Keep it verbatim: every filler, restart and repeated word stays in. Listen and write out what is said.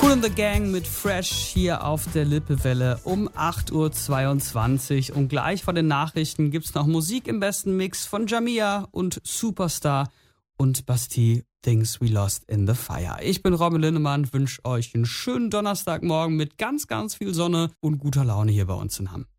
Kool and the Gang mit Fresh hier auf der Lippewelle um acht Uhr zweiundzwanzig. Und gleich vor den Nachrichten gibt's noch Musik im besten Mix von Jamia und Superstar und Bastille, Things We Lost in the Fire. Ich bin Robin Lindemann, wünsche euch einen schönen Donnerstagmorgen mit ganz, ganz viel Sonne und guter Laune hier bei uns in Hamm.